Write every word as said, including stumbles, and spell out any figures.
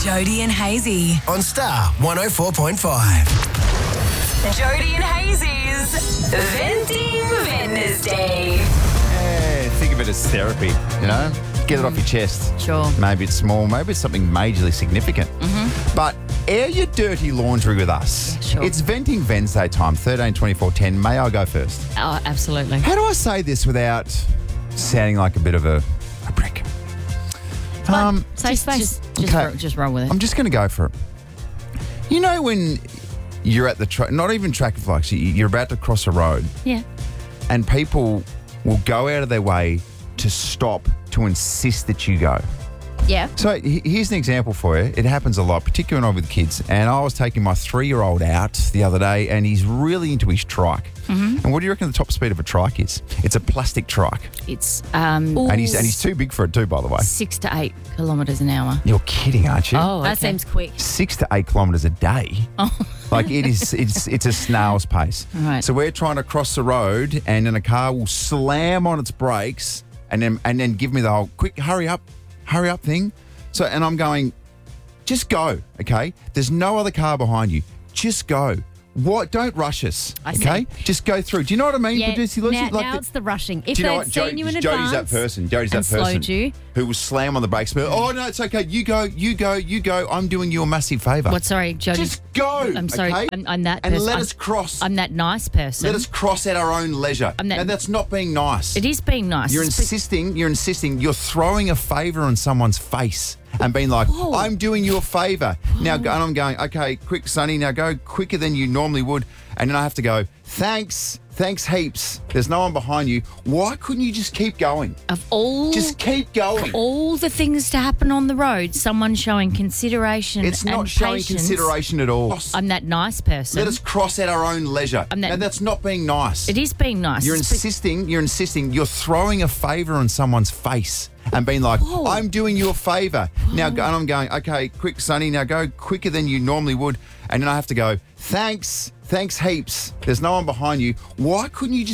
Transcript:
Jody and Hazy. On Star one oh four point five. Jody and Hazy's Venting Wednesday. Yeah, think of it as therapy, you know? Get it off your chest. Sure. Maybe it's small, maybe it's something majorly significant. Mm-hmm. But air your dirty laundry with us. Yeah, sure. It's Venting Wednesday time, thirteen twenty-four ten. May I go first? Oh, absolutely. How do I say this without sounding like a bit of a, a prick? Um, Safe space. Just, just, okay. ro- just roll with it. I'm just going to go for it. You know when you're at the, tra- not even traffic lights, you- you're about to cross a road yeah. and people will go out of their way to stop to insist that you go. Yeah. So he- here's an example for you. It happens a lot, particularly when I'm with kids. And I was taking my three-year-old out the other day and he's really into his trike. Mm-hmm. And what do you reckon the top speed of a trike is? It's a plastic trike. It's um, And he's and he's too big for it too, by the way. six to eight kilometres an hour. You're kidding, aren't you? Oh, That okay. seems quick. Six to eight kilometres a day. Oh. Like it is, it's it's a snail's pace. Right. So we're trying to cross the road, and then a car will slam on its brakes, and then and then give me the whole quick hurry up, hurry up thing. So and I'm going, just go, okay? There's no other car behind you. Just go. What? Don't rush us, I see. okay? Just go through. Do you know what I mean? Yeah, Producer now, Lucy? Like now the- it's the rushing. If do you know they'd what? Jo- seen you in Jody's advance that person. Jody's and that person slowed you. who will slam on the brakes. But, oh, no, it's okay. You go, you go, you go. I'm doing you a massive favour. What? Sorry, Jody. Just go. I'm sorry. okay? I'm, I'm that And person. let I'm, us cross. I'm that nice person. Let us cross at our own leisure. I'm that- now, that's not being nice. It is being nice. You're It's- insisting, you're insisting, you're throwing a favour on someone's face and being like, Whoa. I'm doing you a favour. Now, and I'm going, okay, quick, Sonny, now go quicker than you normally would. And then I have to go, thanks, thanks heaps. There's no one behind you. Why couldn't you just keep going? Of all, Just keep going. all the things to happen on the road, someone showing consideration It's not and showing patience. consideration at all. I'm that nice person. Let us cross at our own leisure. I'm that- now, that's not being nice. It is being nice. You're It's- insisting, you're insisting, you're throwing a favour on someone's face and being like, Whoa. I'm doing you a favour. Now, and I'm going, okay, quick, Sonny, now go quicker than you normally would. And then I have to go, thanks, thanks heaps. There's no one behind you. Why couldn't you just